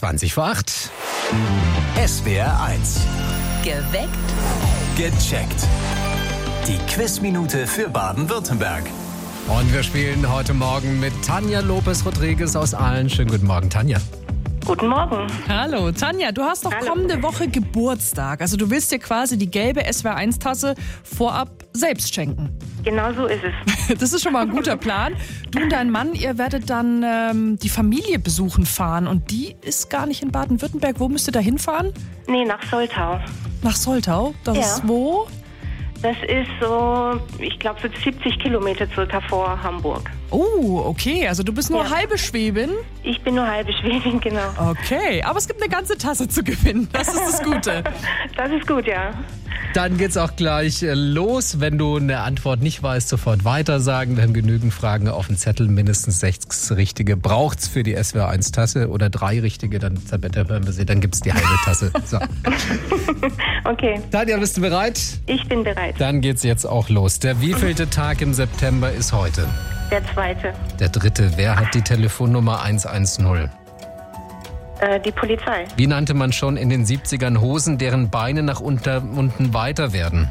20 vor 8. SWR 1. Geweckt. Gecheckt. Die Quizminute für Baden-Württemberg. Und wir spielen heute Morgen mit Tanja Lopez-Rodriguez aus Aalen. Schönen guten Morgen, Tanja. Guten Morgen. Hallo, Tanja, du hast doch kommende Woche Geburtstag. Also du willst dir quasi die gelbe SWR1-Tasse vorab selbst schenken. Genau so ist es. Das ist schon mal ein guter Plan. Du und dein Mann, ihr werdet dann die Familie besuchen fahren. Und die ist gar nicht in Baden-Württemberg. Wo müsst ihr da hinfahren? Nee, nach Soltau. Nach Soltau? Das Ja. ist wo? Das ist so, ich glaube, so 70 Kilometer circa vor Hamburg. Oh, okay. Also du bist nur Ja. halbe Schwäbin. Ich bin nur halbe Schwäbin, genau. Okay, aber es gibt eine ganze Tasse zu gewinnen. Das ist das Gute. Das ist gut, ja. Dann geht's auch gleich los. Wenn du eine Antwort nicht weißt, sofort weitersagen. Wir haben genügend Fragen auf dem Zettel. Mindestens 6 richtige braucht's für die SWR1-Tasse oder 3 richtige, dann gibt's die halbe Tasse. So. Okay, Tanja, bist du bereit? ich bin bereit. Dann geht's jetzt auch los. Der wievielte Tag im September ist heute? Der zweite. Der 3. Wer hat die Telefonnummer 110? Die Polizei. Wie nannte man schon in den 70ern Hosen, deren Beine nach unten weiter werden?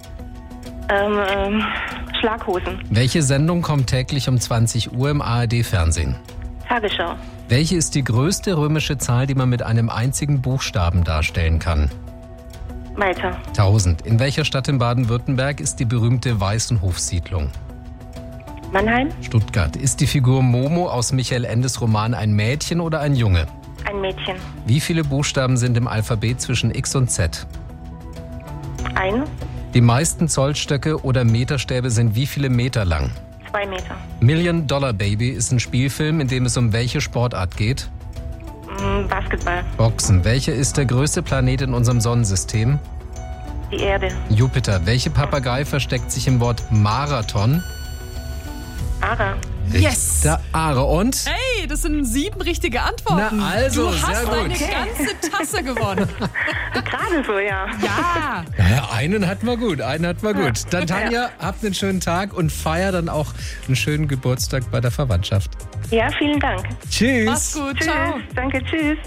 Schlaghosen. Welche Sendung kommt täglich um 20 Uhr im ARD-Fernsehen? Tagesschau. Welche ist die größte römische Zahl, die man mit einem einzigen Buchstaben darstellen kann? Weiter. 1000. In welcher Stadt in Baden-Württemberg ist die berühmte Weißenhofsiedlung? Mannheim. Stuttgart. Ist die Figur Momo aus Michael Endes Roman ein Mädchen oder ein Junge? Ein Mädchen. Wie viele Buchstaben sind im Alphabet zwischen X und Z? Ein. Die meisten Zollstöcke oder Meterstäbe sind wie viele Meter lang? 2 Meter. Million Dollar Baby ist ein Spielfilm, in dem es um welche Sportart geht? Basketball. Boxen. Welcher ist der größte Planet in unserem Sonnensystem? Die Erde. Jupiter. Welche Papagei versteckt sich im Wort Marathon? Ara. Yes! Der Aare. Und? Hey, das sind 7 richtige Antworten. Na also, du sehr hast gut. eine ganze Tasse gewonnen. Gerade so, ja. Ja. Ja, einen hatten wir gut, Dann Tanja, habt einen schönen Tag und feier dann auch einen schönen Geburtstag bei der Verwandtschaft. Ja, vielen Dank. Tschüss. Mach's gut. Tschüss. Ciao. Danke, tschüss.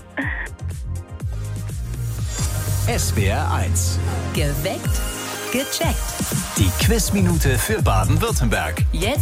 SWR 1. Geweckt. Gecheckt. Die Quizminute für Baden-Württemberg. Jetzt